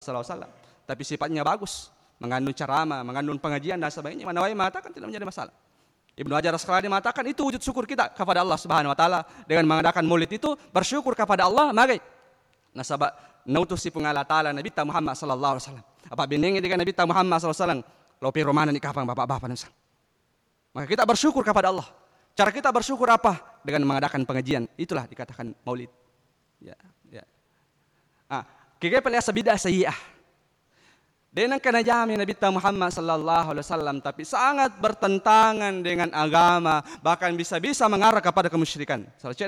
SAW. Tapi sifatnya bagus, mengandung ceramah, mengandung pengajian dan sebagainya. Imam Nawawi mengatakan tidak menjadi masalah. Ibnu Hajar Asqalani mengatakan itu wujud syukur kita kepada Allah Subhanahu wa taala dengan mengadakan maulid itu bersyukur kepada Allah magai. Nasaba nautusi pengala taala Nabi ta Muhammad sallallahu alaihi wasallam. Apa benengi dengan Nabi ta Muhammad sallallahu alaihi wasallam lopi romana ni kapang bapak-bapak nasa. Maka kita bersyukur kepada Allah. Cara kita bersyukur apa? Dengan mengadakan pengajian. Itulah dikatakan maulid. Ya. Kaya pala sa bid'ah sayyi'ah. Dengan kena jami Nabi Muhammad sallallahu alaihi wasallam tapi sangat bertentangan dengan agama, bahkan bisa-bisa mengarah kepada kemusyrikan.